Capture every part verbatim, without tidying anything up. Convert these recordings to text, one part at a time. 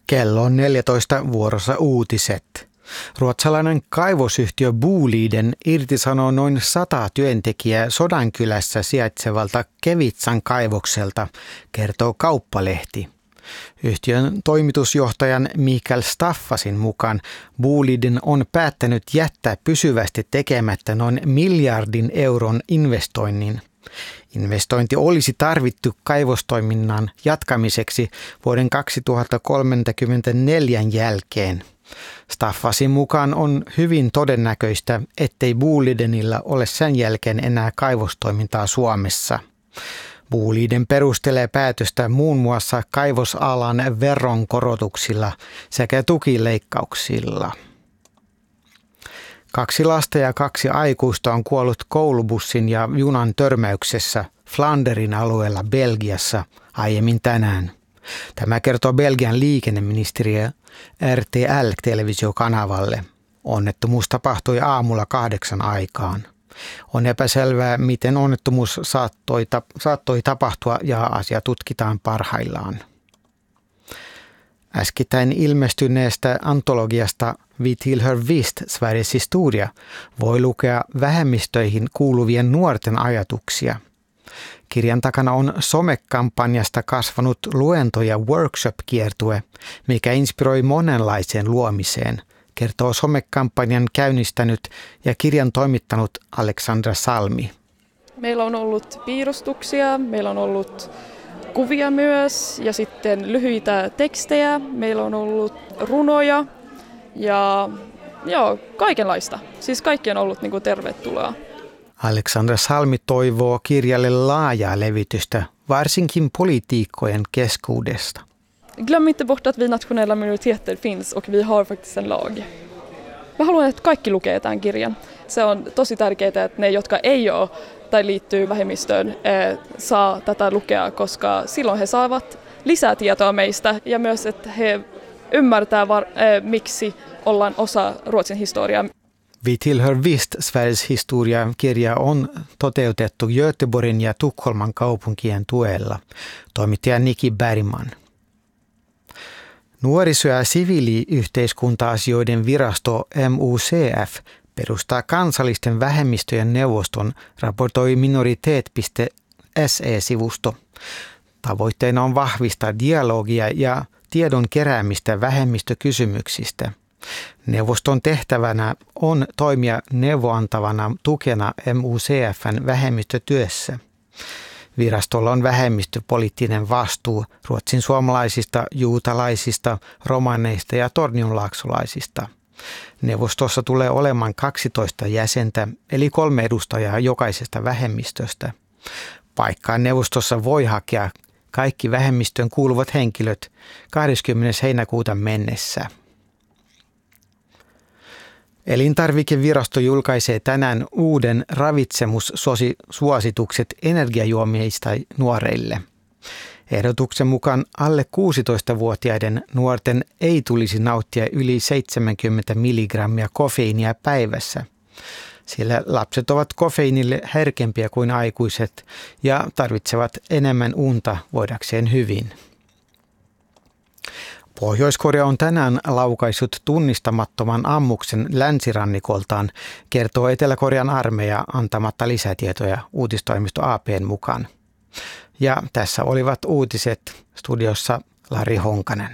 Kello on neljätoista, vuorossa uutiset. Ruotsalainen kaivosyhtiö Boliden irtisanoo noin sata työntekijää Sodankylässä sijaitsevalta Kevitsan kaivokselta, kertoo Kauppalehti. Yhtiön toimitusjohtajan Mikael Staffasin mukaan Boliden on päättänyt jättää pysyvästi tekemättä noin miljardin euron investoinnin. Investointi olisi tarvittu kaivostoiminnan jatkamiseksi vuoden kaksituhattakolmekymmentäneljä jälkeen. Staffasin mukaan on hyvin todennäköistä, ettei Bolidenilla ole sen jälkeen enää kaivostoimintaa Suomessa. Boliden perustelee päätöstä muun muassa kaivosalan veronkorotuksilla sekä tukileikkauksilla. Kaksi lasta ja kaksi aikuista on kuollut koulubussin ja junan törmäyksessä Flanderin alueella Belgiassa aiemmin tänään. Tämä kertoo Belgian liikenneministeriö R T L-televisiokanavalle. Onnettomuus tapahtui aamulla kahdeksan aikaan. On epäselvää, miten onnettomuus saattoi, saattoi tapahtua ja asia tutkitaan parhaillaan. Äskettäin ilmestyneestä antologiasta Vi tillhör visst Sveriges historia voi lukea vähemmistöihin kuuluvien nuorten ajatuksia. Kirjan takana on somekampanjasta kasvanut luento- ja workshop-kiertue, mikä inspiroi monenlaiseen luomiseen, kertoo somekampanjan käynnistänyt ja kirjan toimittanut Aleksandra Salmi. Meillä on ollut piirustuksia, meillä on ollut kuvia myös ja sitten lyhyitä tekstejä, meillä on ollut runoja ja joo, kaikenlaista. Siis kaikki on ollut niin kuin tervetuloa. Aleksandra Salmi toivoo kirjalle laajaa levitystä, varsinkin poliitikkojen keskuudesta. Glöm inte bort att vi nationella minoriteter finns och vi har faktiskt en lag. Mä haluan, että kaikki lukee tämän kirjan. Se on tosi tärkeää, että ne, jotka ei ole tai liittyy vähemmistöön, saa tätä lukea, koska silloin he saavat lisää tietoa meistä ja myös, että he ymmärtää, miksi ollaan osa Ruotsin historiaa. Vi tillhör visst Sveriges historia-kirja on toteutettu Göteborgin ja Tukholman kaupunkien tuella, toimittaja Niki Bergman. Nuoriso- ja siviiliyhteiskunta-asioiden virasto M U C F perustaa kansallisten vähemmistöjen neuvoston, raportoi minoritet piste S E-sivusto. Tavoitteena on vahvistaa dialogia ja tiedon keräämistä vähemmistökysymyksistä. Neuvoston tehtävänä on toimia neuvoantavana tukena M U C F:n vähemmistötyössä. Virastolla on vähemmistöpoliittinen vastuu ruotsin suomalaisista, juutalaisista, romaneista ja tornionlaaksolaisista. Neuvostossa tulee olemaan kaksitoista jäsentä, eli kolme edustajaa jokaisesta vähemmistöstä. Paikkaan neuvostossa voi hakea kaikki vähemmistöön kuuluvat henkilöt kahdeskymmenes heinäkuuta mennessä. Elintarvikevirasto julkaisee tänään uuden ravitsemussuositukset energiajuomista nuoreille. Ehdotuksen mukaan alle kuusitoistavuotiaiden nuorten ei tulisi nauttia yli seitsemänkymmentä milligrammia kofeiinia päivässä, sillä lapset ovat kofeiinille herkempiä kuin aikuiset ja tarvitsevat enemmän unta voidakseen hyvin. Pohjois-Korea on tänään laukaissut tunnistamattoman ammuksen länsirannikoltaan, kertoo Etelä-Korean armeija antamatta lisätietoja uutistoimisto A P:n mukaan. Ja tässä olivat uutiset, studiossa Lari Honkanen.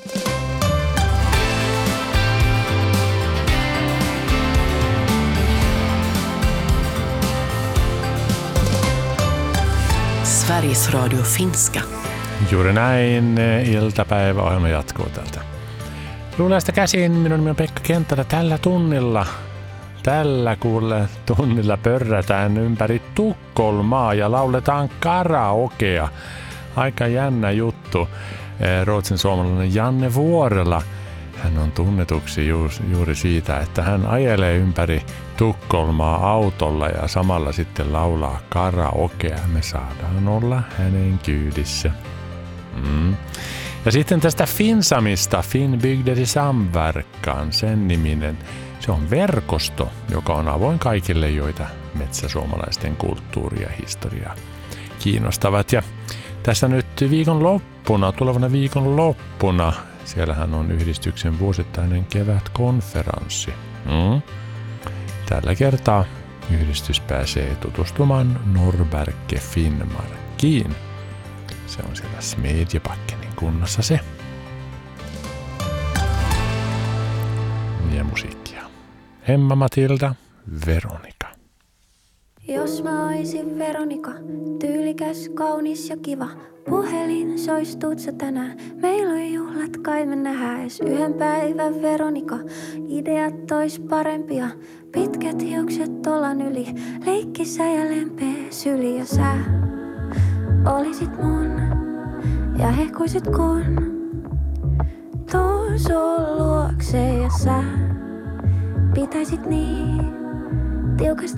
Sveriges Radio Finska. Juuri näin, iltapäiväohjelma jatkuu täältä Luulaista käsin. Minun nimi on Pekka Kenttälä. Tällä tunnilla, tällä kuulle tunnilla pörrätään ympäri Tukholmaa ja lauletaan karaokea. Aika jännä juttu. Ruotsin suomalainen Janne Vuorela, hän on tunnetuksi juuri siitä, että hän ajelee ympäri Tukholmaa autolla ja samalla sitten laulaa karaokea. Me saadaan olla hänen kyydissä. Mm. Ja sitten tästä Finsamista, Finnbygder i samverkan, sen niminen. Se on verkosto, joka on avoin kaikille, joita metsäsuomalaisten kulttuuri ja historia kiinnostavat. Ja tässä nyt viikon loppuna, tulevana viikon loppuna Siellähän on yhdistyksen vuosittainen kevätkonferanssi. Mm. Tällä kertaa yhdistys pääsee tutustumaan Norrberge Finnmarkiin. Se on siellä Smedjebackenin kunnassa se. Ja musiikkia. Emma Matilda, Veronika. Jos mä oisin Veronika, tyylikäs, kaunis ja kiva. Puhelin sois, tuut sä tänään. Meillä on juhlat, kai me nähäis. Yhden päivän Veronika, ideat tois parempia. Pitkät hiukset olan yli, leikkisä ja lempeä syli. Ja sä olisit mun ja hehkuisit kun tuun sun luokse. Ja sä pitäisit niin tiukasti